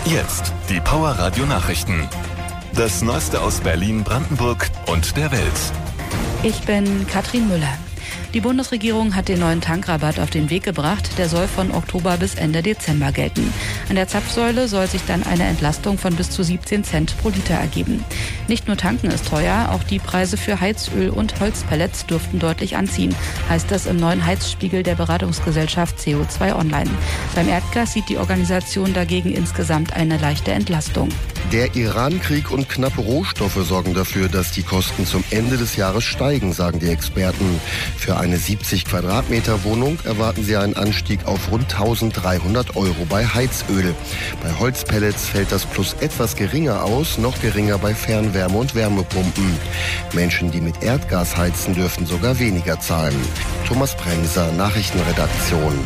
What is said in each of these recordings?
Jetzt die Power Radio Nachrichten. Das Neueste aus Berlin, Brandenburg und der Welt. Ich bin Katrin Müller. Die Bundesregierung hat den neuen Tankrabatt auf den Weg gebracht. Der soll von Oktober bis Ende Dezember gelten. An der Zapfsäule soll sich dann eine Entlastung von bis zu 17 Cent pro Liter ergeben. Nicht nur tanken ist teuer, auch die Preise für Heizöl und Holzpellets dürften deutlich anziehen, heißt es im neuen Heizspiegel der Beratungsgesellschaft CO2 Online. Beim Erdgas sieht die Organisation dagegen insgesamt eine leichte Entlastung. Der Iran-Krieg und knappe Rohstoffe sorgen dafür, dass die Kosten zum Ende des Jahres steigen, sagen die Experten. Für eine 70 Quadratmeter Wohnung erwarten sie einen Anstieg auf rund 1.300 € bei Heizöl. Bei Holzpellets fällt das Plus etwas geringer aus, noch geringer bei Fernwärme- und Wärmepumpen. Menschen, die mit Erdgas heizen, dürfen sogar weniger zahlen. Thomas Bremser, Nachrichtenredaktion.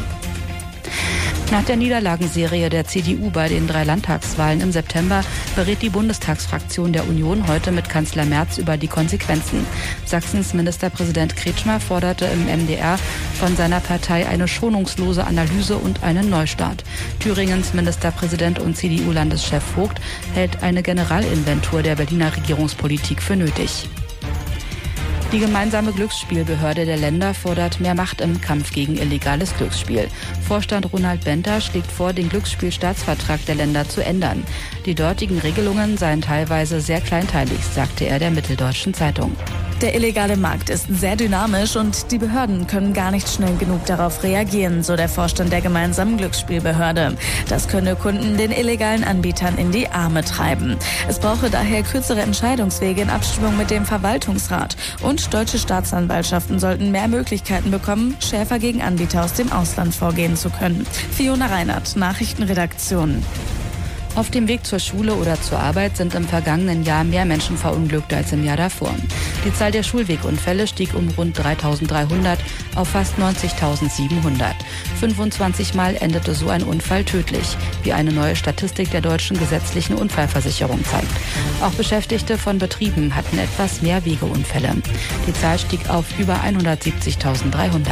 Nach der Niederlagenserie der CDU bei den 3 Landtagswahlen im September berät die Bundestagsfraktion der Union heute mit Kanzler Merz über die Konsequenzen. Sachsens Ministerpräsident Kretschmer forderte im MDR von seiner Partei eine schonungslose Analyse und einen Neustart. Thüringens Ministerpräsident und CDU-Landeschef Vogt hält eine Generalinventur der Berliner Regierungspolitik für nötig. Die gemeinsame Glücksspielbehörde der Länder fordert mehr Macht im Kampf gegen illegales Glücksspiel. Vorstand Ronald Benter schlägt vor, den Glücksspielstaatsvertrag der Länder zu ändern. Die dortigen Regelungen seien teilweise sehr kleinteilig, sagte er der Mitteldeutschen Zeitung. Der illegale Markt ist sehr dynamisch und die Behörden können gar nicht schnell genug darauf reagieren, so der Vorstand der gemeinsamen Glücksspielbehörde. Das könne Kunden den illegalen Anbietern in die Arme treiben. Es brauche daher kürzere Entscheidungswege in Abstimmung mit dem Verwaltungsrat. Und deutsche Staatsanwaltschaften sollten mehr Möglichkeiten bekommen, schärfer gegen Anbieter aus dem Ausland vorgehen zu können. Fiona Reinhardt, Nachrichtenredaktion. Auf dem Weg zur Schule oder zur Arbeit sind im vergangenen Jahr mehr Menschen verunglückt als im Jahr davor. Die Zahl der Schulwegunfälle stieg um rund 3.300 auf fast 90.700. 25 Mal endete so ein Unfall tödlich, wie eine neue Statistik der deutschen gesetzlichen Unfallversicherung zeigt. Auch Beschäftigte von Betrieben hatten etwas mehr Wegeunfälle. Die Zahl stieg auf über 170.300.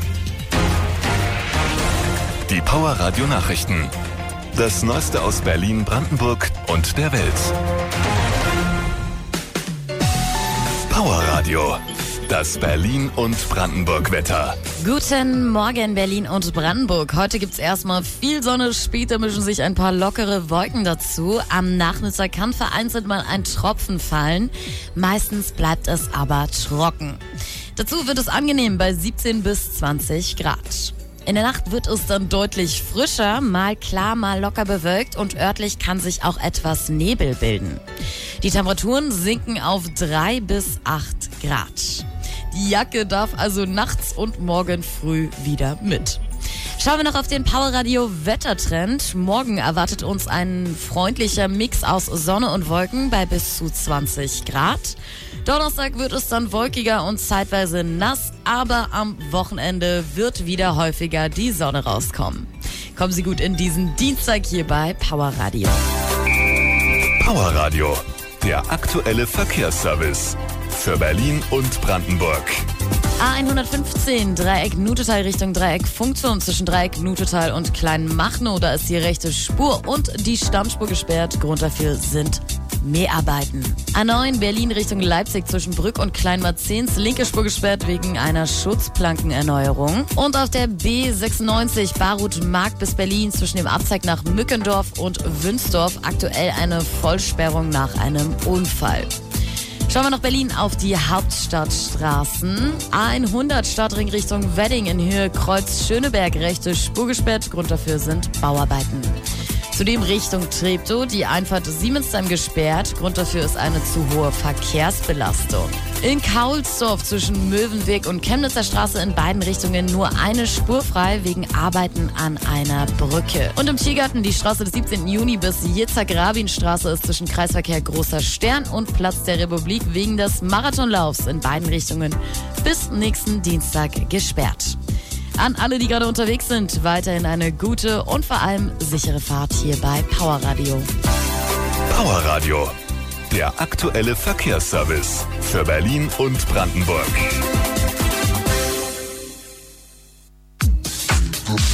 Die Power Radio Nachrichten. Das Neueste aus Berlin, Brandenburg und der Welt. Power Radio. Das Berlin- und Brandenburg-Wetter. Guten Morgen, Berlin und Brandenburg. Heute gibt's erstmal viel Sonne, später mischen sich ein paar lockere Wolken dazu. Am Nachmittag kann vereinzelt mal ein Tropfen fallen. Meistens bleibt es aber trocken. Dazu wird es angenehm bei 17 bis 20 Grad. In der Nacht wird es dann deutlich frischer, mal klar, mal locker bewölkt und örtlich kann sich auch etwas Nebel bilden. Die Temperaturen sinken auf 3 bis 8 Grad. Die Jacke darf also nachts und morgen früh wieder mit. Schauen wir noch auf den Powerradio Wettertrend. Morgen erwartet uns ein freundlicher Mix aus Sonne und Wolken bei bis zu 20 Grad. Donnerstag wird es dann wolkiger und zeitweise nass, aber am Wochenende wird wieder häufiger die Sonne rauskommen. Kommen Sie gut in diesen Dienstag hier bei Powerradio. Powerradio, der aktuelle Verkehrsservice für Berlin und Brandenburg. A115, Dreieck Nutetal Richtung Dreieck Funktion zwischen Dreieck Nutetal und Kleinmachnow. Da ist die rechte Spur und die Stammspur gesperrt. Grund dafür sind Mäharbeiten. A9 Berlin Richtung Leipzig zwischen Brück und Kleinmarzens. Linke Spur gesperrt wegen einer Schutzplankenerneuerung. Und auf der B96 Barut Markt bis Berlin zwischen dem Abzweig nach Mückendorf und Wünsdorf. Aktuell eine Vollsperrung nach einem Unfall. Schauen wir nach Berlin auf die Hauptstadtstraßen. A100 Stadtring Richtung Wedding in Höhe Kreuz Schöneberg. Rechte Spur gesperrt. Grund dafür sind Bauarbeiten. Zudem Richtung Treptow, die Einfahrt Siemensheim gesperrt. Grund dafür ist eine zu hohe Verkehrsbelastung. In Kaulsdorf zwischen Möwenweg und Chemnitzer Straße in beiden Richtungen nur eine Spur frei wegen Arbeiten an einer Brücke. Und im Tiergarten die Straße des 17. Juni bis Yitzhak-Rabin-Straße ist zwischen Kreisverkehr Großer Stern und Platz der Republik wegen des Marathonlaufs in beiden Richtungen bis nächsten Dienstag gesperrt. An alle, die gerade unterwegs sind, weiterhin eine gute und vor allem sichere Fahrt hier bei Powerradio. Powerradio, der aktuelle Verkehrsservice für Berlin und Brandenburg.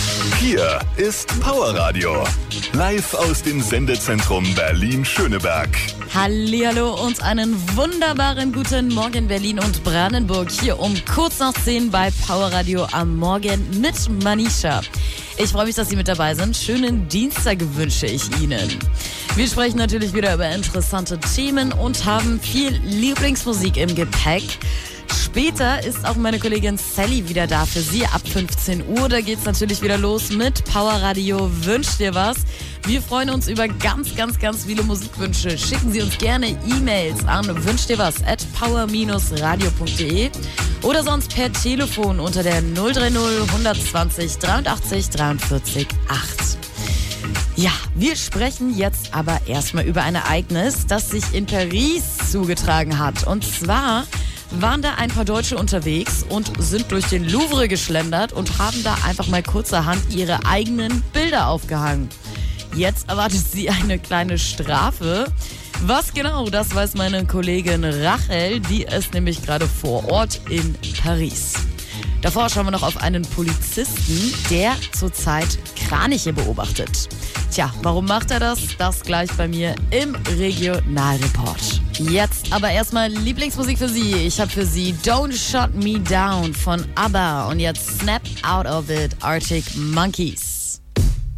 Hier ist Powerradio. Live aus dem Sendezentrum Berlin-Schöneberg. Hallihallo und einen wunderbaren guten Morgen Berlin und Brandenburg. Hier um kurz nach 10 bei Powerradio am Morgen mit Manisha. Ich freue mich, dass Sie mit dabei sind. Schönen Dienstag wünsche ich Ihnen. Wir sprechen natürlich wieder über interessante Themen und haben viel Lieblingsmusik im Gepäck. Später ist auch meine Kollegin Sally wieder da für Sie ab 15 Uhr. Da geht's natürlich wieder los mit Powerradio Wünsch dir was. Wir freuen uns über ganz viele Musikwünsche. Schicken Sie uns gerne E-Mails an wünschdirwas@power-radio.de oder sonst per Telefon unter der 030 120 83 43 8. Ja, wir sprechen jetzt aber erstmal über ein Ereignis, das sich in Paris zugetragen hat. Und zwar waren da ein paar Deutsche unterwegs und sind durch den Louvre geschlendert und haben da einfach mal kurzerhand ihre eigenen Bilder aufgehangen. Jetzt erwartet sie eine kleine Strafe. Was genau, das weiß meine Kollegin Rachel, die ist nämlich gerade vor Ort in Paris. Davor schauen wir noch auf einen Polizisten, der zurzeit Kraniche beobachtet. Tja, warum macht er das? Das gleich bei mir im Regionalreport. Jetzt aber erstmal Lieblingsmusik für Sie. Ich habe für Sie Don't Shut Me Down von ABBA und jetzt Snap Out of It, Arctic Monkeys.